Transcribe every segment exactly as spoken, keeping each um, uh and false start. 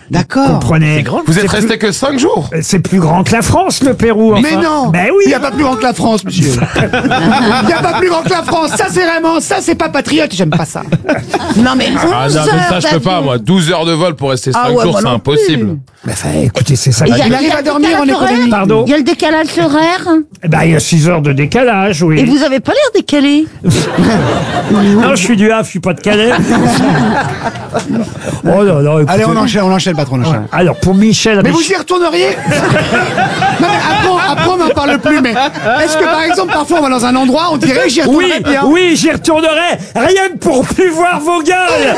D'accord. Comprenez. Vous êtes C'est resté que cinq jours. plus- C'est plus grand que la France, le Pérou. Mais enfin. non. Ben oui. Il n'y a pas plus grand que la France, monsieur. Il n'y a pas plus grand que la France. Ça, c'est vraiment, ça, c'est pas patriote. J'aime pas ça. Non mais Ah onze non, mais ça, heures je peux pas, d'avion. moi. douze heures de vol pour rester cinq Ah ouais, jours, moi c'est non impossible. plus. Ben, enfin, écoutez, c'est ça. Il y a- Il il y arrive a à le dormir en décalage économie. horaire. Pardon. Il y a le décalage horaire. Eh ben, il y a six heures de décalage, oui. Et vous avez pas l'air décalé. Non, je suis du Havre, je suis pas de Calais. Oh là là, écoutez. Allez, on enchaîne, on enchaîne, patron, on enchaîne. Alors, pour Michel Mais Rich- vous y retourneriez? Non, mais après, après, on n'en parle plus, mais est-ce que, par exemple, parfois, on va dans un endroit, on dirait, j'y Oui, retournerais bien. oui, j'y retournerai, rien que pour plus voir vos gueules.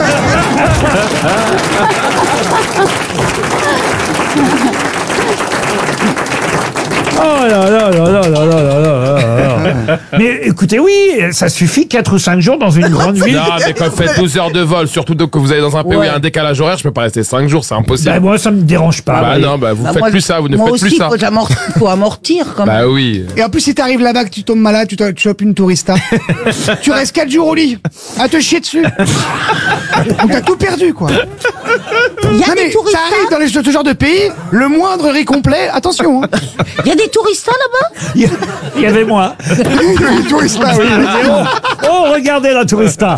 Oh là là là là là là là là là. Mais écoutez, oui, ça suffit quatre ou cinq jours dans une grande ville. Non, mais quand vous faites douze heures de vol, surtout que vous allez dans un pays où il y a un décalage horaire, je peux pas rester cinq jours, c'est impossible. Ben, moi, ça me dérange pas. Bah oui. non, bah vous Bah, faites moi, plus ça, vous ne moi faites aussi, plus ça. Faut amortir, faut amortir quand même. Bah oui. Et en plus, si t'arrives là-bas, que tu tombes malade, tu, te- tu chopes une tourista. Tu restes quatre jours au lit, à te chier dessus. Donc t'as tout perdu, quoi. Il y a Non, des mais touristes. ça arrive dans les, ce genre de pays, le moindre riz complet, attention. Hein. Il y a des touristes là-bas. Il y- il y avait moi. Les touristas, oui. Oh, oh, regardez la tourista.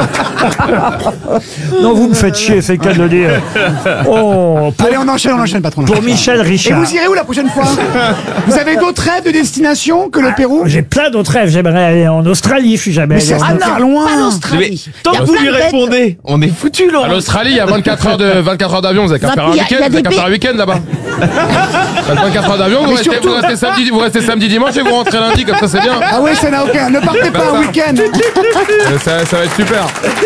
Non, vous me faites chier, c'est le cas de le dire. Oh, pour, Allez, on enchaîne, on enchaîne, patron. pour Michel Et Richard. vous irez où la prochaine fois? Vous avez d'autres rêves de destination que le Pérou? J'ai plein d'autres rêves. J'aimerais aller en Australie, je suis jamais Mais allé c'est en ah Australie. non, loin. Pas l'Australie. Tant Il y a que vous plein lui de bêtes. répondez, on est foutu, À Laurent. l'Australie, il y a vingt-quatre heures de vingt-quatre heures d'avion, vous avez qu'à Non, faire puis un il y a- week-end, il y a vous avez des qu'à faire un week-end là-bas. Faites vingt-quatre heures d'avion, vous Mais restez, surtout- vous restez samedi, vous restez samedi dimanche et vous rentrez lundi, comme ça c'est bien. Ah ouais, ça n'a aucun. Ne partez pas ça. un week-end. Euh, Ça, ça va être super.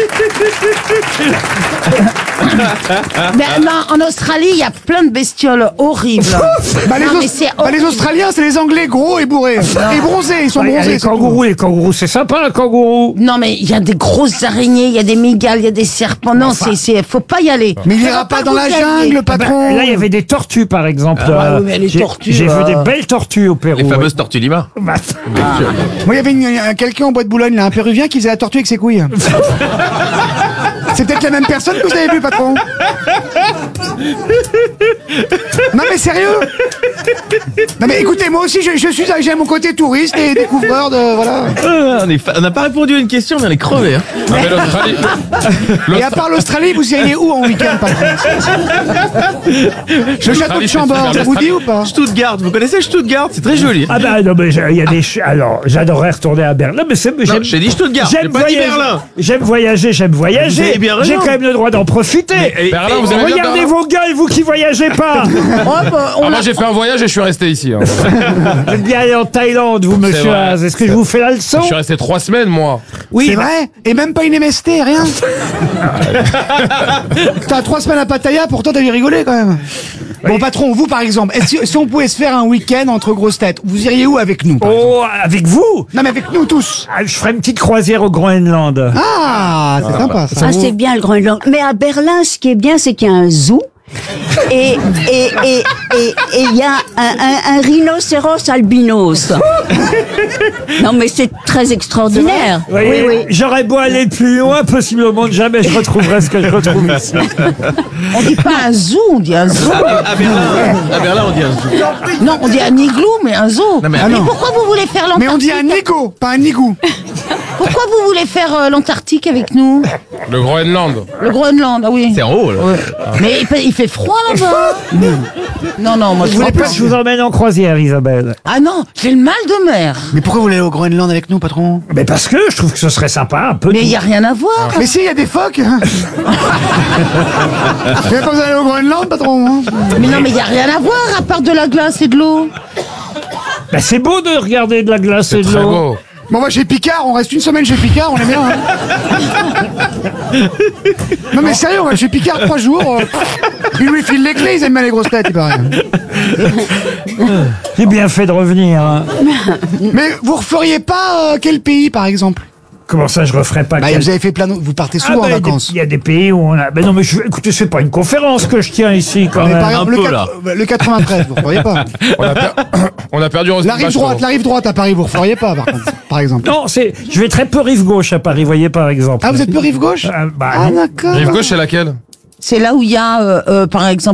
Mais non, en Australie, il y a plein de bestioles horribles. Bah, les, Non, Aus- mais c'est bah, les horrible. Australiens, c'est les Anglais gros et bourrés. Et bronzés, ils sont Ouais, bronzés. les c'est kangourous, les kangourous, c'est sympa, un kangourou. Non, mais il y a des grosses araignées, il y a des migales, il y a des serpents. Non, c'est, c'est, faut pas y aller. tout. Mais il Ça ira va pas pas dans vous la gaver. jungle, Ah ben, patron. là, il y avait des tortues, par exemple. Ah, Euh, oui, mais les j'ai- tortues, J'ai vu euh, des belles tortues au Pérou. Les fameuses ouais. tortues Lima. Bah, Moi, il y avait une- un- quelqu'un en bois de Boulogne, là, un Péruvien qui faisait la tortue avec ses couilles. C'est peut-être la même personne que vous avez vu, patron. Non mais sérieux. Non mais écoutez, moi aussi, je, je suis, j'ai mon côté touriste et découvreur de voilà. Ah, on est fa- on n'a pas répondu à une question, mais on est crevé. Hein. Non, mais l'Australie. Et à part l'Australie, vous iriez où en week-end, patron? Le château de Chambord, ça vous dit ou pas? Stuttgart, vous connaissez Stuttgart? C'est très joli. ah bah non, mais j'ai- il y a des... ch- Alors, j'adorerais retourner à Berlin, mais c'est... Non, j'aime- j'ai dit Stuttgart, j'ai J'aime pas dit voyager, Berlin. j'aime voyager, j'aime Vous voyager. avez bien raison. J'ai quand même le droit d'en profiter. Et- Berlin, vous et- aimez bien Regardez Berlin vos gueules, vous qui voyagez pas. Oh, bah, on Ah, l'a- moi j'ai fait un voyage et je suis resté ici. hein. J'aime bien aller en Thaïlande, vous, monsieur vrai. Haas. Est-ce que je vous fais la leçon? Je suis resté trois semaines, moi. Oui, C'est vrai? Et même pas une M S T, rien? T'as trois semaines à Pattaya, pourtant t'as dû rigoler quand même. Bon patron, vous par exemple, est-ce que- si on pouvait se faire un week-end entre grosses têtes, vous iriez où avec nous par exemple? Oh, avec vous? Non mais avec nous tous. Ah, je ferai une petite croisière au Groenland. Ah, c'est sympa ça. Ah, c'est bien le Groenland. Mais à Berlin, ce qui est bien, c'est qu'il y a un zoo. Et et et et et il y a un, un, un rhinocéros albinos. Non, mais c'est très extraordinaire. Vous voyez, Oui, oui. j'aurais beau aller plus loin, possiblement jamais je retrouverai ce que je retrouve ici. on dit pas un zoo, on dit un zoo. À Berlin, à Berlin, on dit un zoo. Non, on dit un igloo, mais un zoo. Non, mais- mais Ah non. pourquoi vous voulez faire Mais on dit l'Antarctique? un nigo, pas un nigou. Pourquoi vous voulez faire euh, l'Antarctique avec nous? Le Groenland. Le Groenland, ah oui. C'est en haut, là. Mais il fait, il fait froid là-bas. Non, non, moi je Vous voulez voulais pas que je vous emmène en croisière, Isabelle? Ah non, j'ai le mal de mer. Mais pourquoi vous voulez aller au Groenland avec nous, patron? Mais parce que je trouve que ce serait sympa, un peu. Mais de- il n'y a rien à voir. Mais si, il y a des phoques. Vous avez pas besoin d'aller au Groenland, patron. hein. Mais non, mais il n'y a rien à voir à part de la glace et de l'eau. Bah, c'est beau de regarder de la glace et de Très l'eau. beau. Bon, moi chez Picard, on reste une semaine chez Picard, on est bien. hein. Non mais sérieux, on va chez Picard trois jours. euh, Ils lui filent les clés, ils aiment bien les grosses têtes, il paraît. J'ai bien fait de revenir. hein. Mais vous referiez pas euh, quel pays, par exemple? Comment ça, je referais pas Bah, quel- vous avez fait plein de... Vous partez Ah, souvent bah, en il y a des- vacances. Il y a des pays où on a. Ben non, mais je... écoutez, c'est pas une conférence que je tiens ici quand Mais même. par exemple, un le, peu, quatre- euh, le quatre-vingt-treize, vous referiez pas. On a, per- on a perdu Roselyne La rive Bachelot. droite, la rive droite à Paris, vous referiez pas, par contre, par exemple. Non, c'est. Je vais très peu rive gauche à Paris, voyez par exemple. Ah, vous êtes peu rive gauche? Ah, bah, Ah, non. d'accord. Rive gauche, c'est laquelle? C'est là où il y a, euh, euh, par exemple,